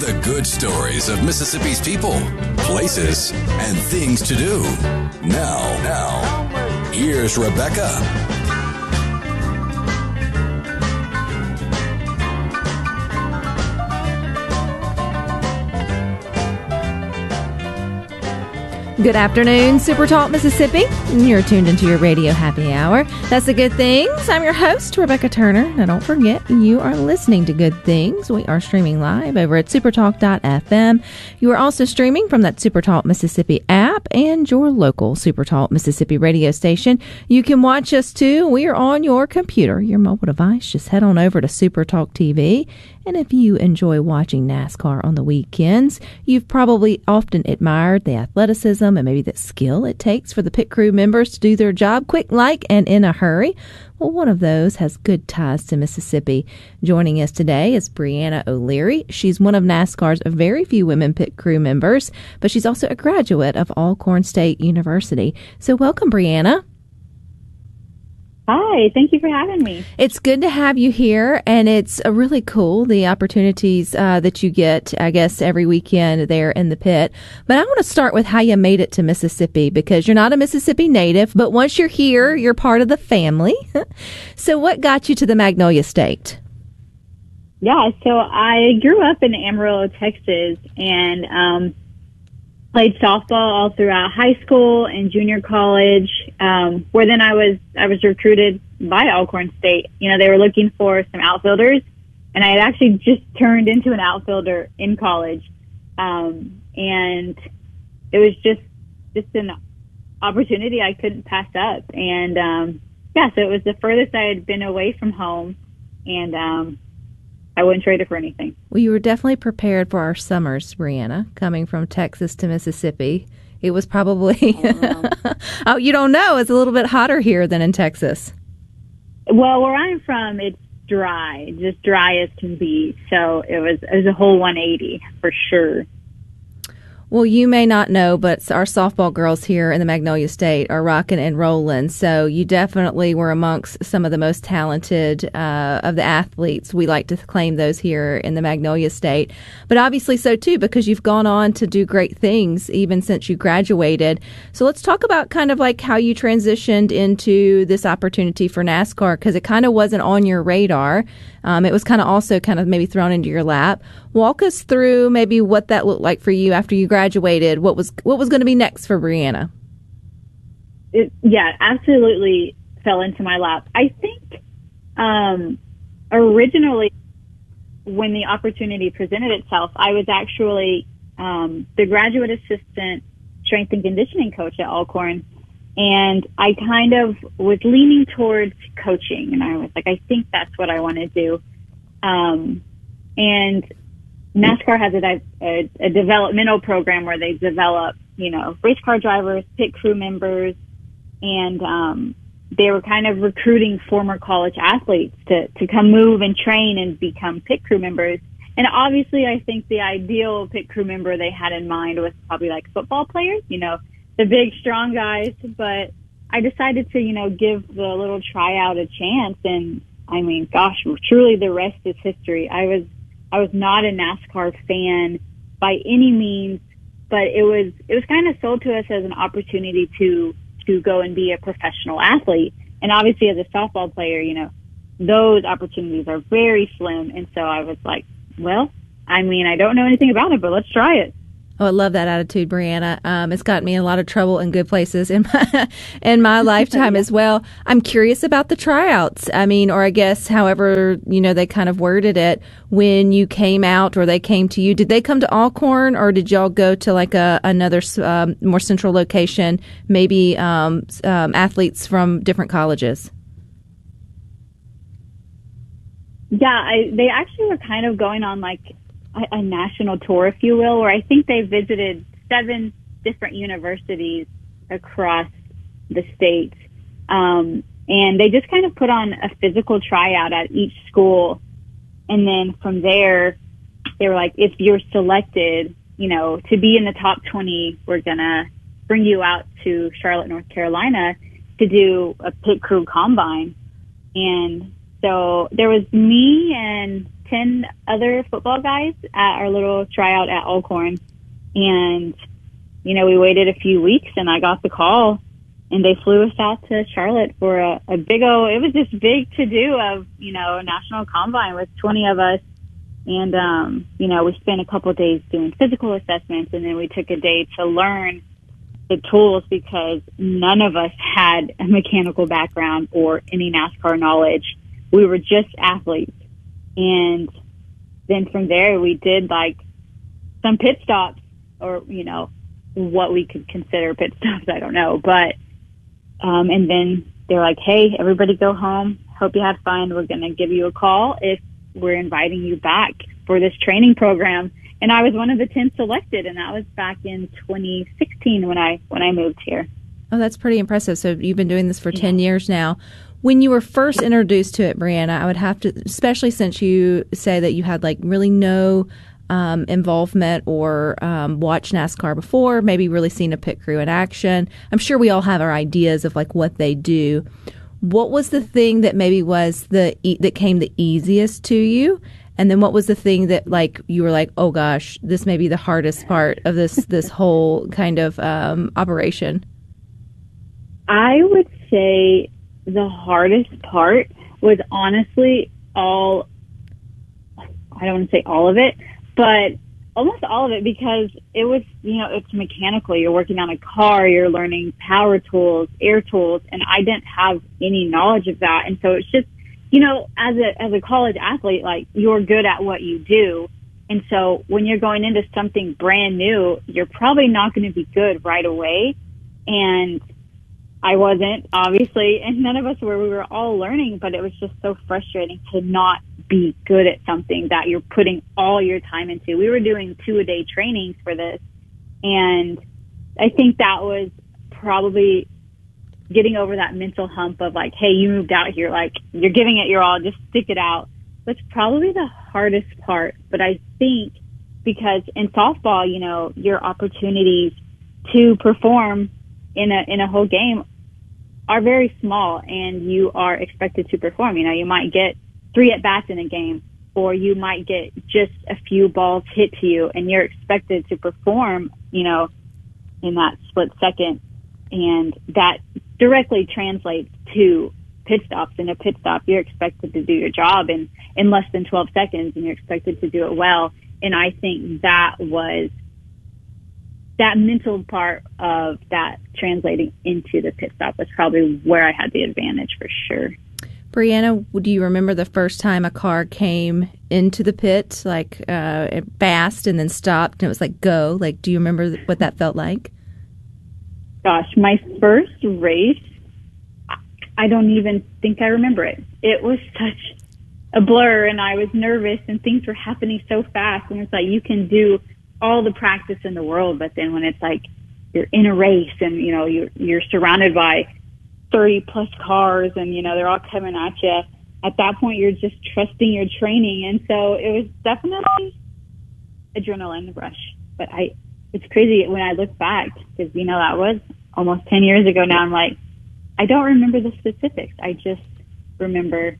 The good stories of Mississippi's people, places, and things to do. Now, here's Rebecca. Good afternoon, Super Talk Mississippi. You're tuned into your radio happy hour. That's the Good Things. I'm your host, Rebecca Turner. Now, don't forget, you are listening to Good Things. We are streaming live over at supertalk.fm. You are also streaming from that Super Talk Mississippi app and your local Super Talk Mississippi radio station. You can watch us, too. We are on your computer, your mobile device. Just head on over to Super Talk TV. And if you enjoy watching NASCAR on the weekends, you've probably often admired the athleticism and maybe the skill it takes for the pit crew members to do their job quick, like, and in a hurry. Well, one of those has good ties to Mississippi. Joining us today is Brianna O'Leary. She's one of NASCAR's very few women pit crew members, but she's also a graduate of Alcorn State University. So welcome, Brianna. Hi, thank you for having me. It's good to have you here, and it's really cool, the opportunities that you get, I guess, every weekend there in the pit. But I want to start with how you made it to Mississippi, because you're not a Mississippi native, but once you're here, you're part of the family. So what got you to the Magnolia State? Yeah, so I grew up in Amarillo, Texas, and played softball all throughout high school and junior college, where then I was recruited by Alcorn State. You know, they were looking for some outfielders, and I had actually just turned into an outfielder in college. And it was just an opportunity I couldn't pass up. And, so it was the furthest I had been away from home, and I wouldn't trade it for anything. Well, you were definitely prepared for our summers, Brianna, coming from Texas to Mississippi. It was probably, oh, you don't know, it's a little bit hotter here than in Texas. Well, where I'm from, it's dry, just dry as can be. So it was a whole 180 for sure. Well, you may not know, but our softball girls here in the Magnolia State are rocking and rolling. So you definitely were amongst some of the most talented of the athletes. We like to claim those here in the Magnolia State. But obviously so, too, because you've gone on to do great things even since you graduated. So let's talk about kind of like how you transitioned into this opportunity for NASCAR, because it kind of wasn't on your radar. It was kind of also kind of maybe thrown into your lap. Walk us through maybe what that looked like for you after you graduated. What was going to be next for Brianna? Yeah, absolutely fell into my lap. I think originally when the opportunity presented itself, I was actually the graduate assistant strength and conditioning coach at Alcorn. And I kind of was leaning towards coaching, and I was like, I think that's what I want to do. And NASCAR has a developmental program where they develop, race car drivers, pit crew members, and they were kind of recruiting former college athletes to come move and train and become pit crew members. And obviously, I think the ideal pit crew member they had in mind was probably like football players, the big, strong guys. But I decided to, give the little tryout a chance. And I mean, gosh, truly the rest is history. I was not a NASCAR fan by any means, but it was kind of sold to us as an opportunity to go and be a professional athlete. And obviously as a softball player, those opportunities are very slim. And so I was like, well, I mean, I don't know anything about it, but let's try it. Oh, I love that attitude, Brianna. It's gotten me in a lot of trouble in good places in my lifetime as well. I'm curious about the tryouts. I mean, or I guess however, they kind of worded it when you came out or they came to you. Did they come to Alcorn, or did y'all go to like another more central location, maybe athletes from different colleges? Yeah, they actually were kind of going on like a national tour, if you will, where I think they visited 7 different universities across the state. And they just kind of put on a physical tryout at each school. And then from there, they were like, if you're selected, to be in the top 20, we're going to bring you out to Charlotte, North Carolina to do a pit crew combine. And so there was me and 10 other football guys at our little tryout at Alcorn. And, you know, we waited a few weeks and I got the call and they flew us out to Charlotte for a big it was this big to do of, you know, a national combine with 20 of us. And, you know, we spent a couple of days doing physical assessments and then we took a day to learn the tools because none of us had a mechanical background or any NASCAR knowledge. We were just athletes. And then from there we did like some pit stops or, you know, what we could consider pit stops. I don't know. But, and then they're like, hey, everybody go home. Hope you had fun. We're going to give you a call if we're inviting you back for this training program. And I was one of the 10 selected, and that was back in 2016 when I moved here. Oh, that's pretty impressive. So you've been doing this for 10 years now. When you were first introduced to it, Brianna, I would have to, especially since you say that you had like really no involvement or watched NASCAR before, maybe really seen a pit crew in action. I'm sure we all have our ideas of like what they do. What was the thing that maybe was that came the easiest to you? And then what was the thing that like you were like, oh gosh, this may be the hardest part of this whole kind of operation? I would say the hardest part was honestly I don't want to say all of it, but almost all of it, because it was, you know, it's mechanical. You're working on a car, you're learning power tools, air tools, and I didn't have any knowledge of that. And so it's just, you know, as a college athlete, like you're good at what you do. And so when you're going into something brand new, you're probably not going to be good right away. And I wasn't, obviously, and none of us were. We were all learning, but it was just so frustrating to not be good at something that you're putting all your time into. We were doing 2-a-day trainings for this, and I think that was probably getting over that mental hump of like, hey, you moved out here, like you're giving it your all, just stick it out. That's probably the hardest part. But I think because in softball, you know, your opportunities to perform in a whole game are very small, and you are expected to perform. You know, you might get 3 at-bats in a game, or you might get just a few balls hit to you, and you're expected to perform, you know, in that split second. And that directly translates to pit stops. In a pit stop, you're expected to do your job in less than 12 seconds, and you're expected to do it well. And I think that was that mental part of that translating into the pit stop was probably where I had the advantage for sure. Brianna, do you remember the first time a car came into the pit, like fast and then stopped and it was like, go? Like, do you remember what that felt like? Gosh, my first race, I don't even think I remember it. It was such a blur, and I was nervous, and things were happening so fast. And it's like, you can do all the practice in the world, but then when it's like you're in a race and, you know, you're surrounded by 30 plus cars and, you know, they're all coming at you, at that point you're just trusting your training. And so it was definitely adrenaline rush. But it's crazy when I look back, because, you know, that was almost 10 years ago now. I'm like, I don't remember the specifics. I just remember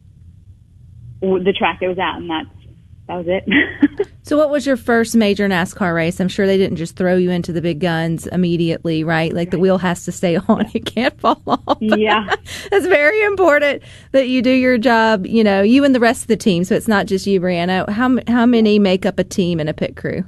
the track it was at, and that was it. So what was your first major NASCAR race? I'm sure they didn't just throw you into the big guns immediately, right? Like the wheel has to stay on. It can't fall off. Yeah. It's very important that you do your job, you know, you and the rest of the team. So it's not just you, Brianna. How many make up a team in a pit crew?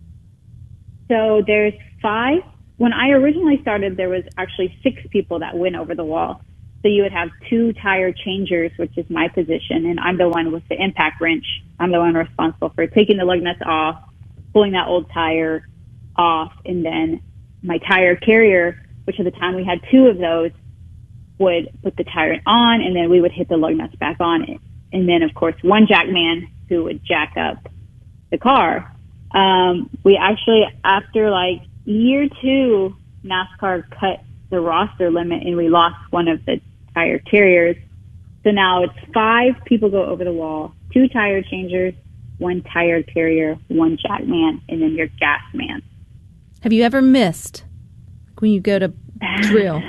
So there's 5. When I originally started, there was actually 6 people that went over the wall. So you would have 2 tire changers, which is my position, and I'm the one with the impact wrench. I'm the one responsible for taking the lug nuts off, pulling that old tire off, and then my tire carrier, which at the time we had 2 of those, would put the tire on, and then we would hit the lug nuts back on it. And then, of course, one jack man who would jack up the car. We actually, after like year 2, NASCAR cut the roster limit, and we lost one of the tire carriers. So now it's 5 people go over the wall, 2 tire changers, 1 tire carrier, 1 jack man, and then your gas man. Have you ever missed when you go to drill?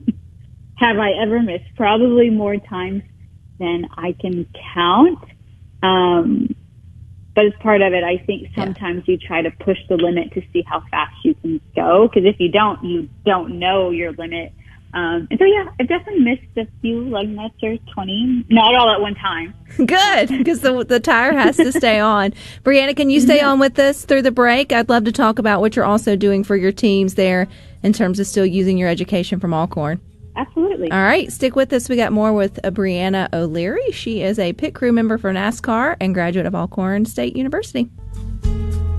Have I ever missed? Probably more times than I can count. But as part of it, I think sometimes you try to push the limit to see how fast you can go. Because if you don't know your limit. And so, I've definitely missed a few lug nuts or 20, not all at one time. Good, because the tire has to stay on. Brianna, can you stay on with us through the break? I'd love to talk about what you're also doing for your teams there in terms of still using your education from Alcorn. Absolutely. All right, stick with us. We got more with Brianna O'Leary. She is a pit crew member for NASCAR and graduate of Alcorn State University.